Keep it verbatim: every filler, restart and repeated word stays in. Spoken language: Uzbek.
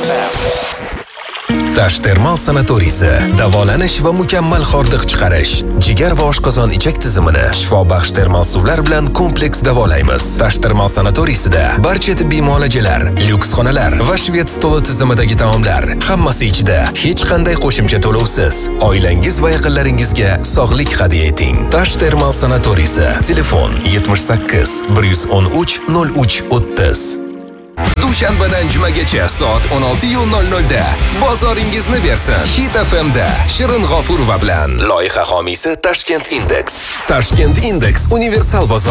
Tashtermal sanatoriysi davolanish va mukammal hordiq chiqarish, jigar va oshqozon ichak tizimini shifobaxsh termal suvlar bilan kompleks davolaymiz. Tashtermal sanatoriysida barcha tibbiy muolajalar, lyuks xonalar va shved stoli tizimidagi taomlar, hammasi ichida hech qanday qo'shimcha to'lovsiz. Oilangiz va yaqinlaringizga sog'lik hadya eting. Tashtermal sanatoriysi. Telefon yetmish sakkiz bir yuz o'n uch nol uch o'ttiz. Dushanbadan jumagacha soat o'n olti nol nolda bozoringizni bersin. Hit F M da Shirin G'ofurova bilan. Loyiha homiysi Tashkent Index. Tashkent Index universal bozor.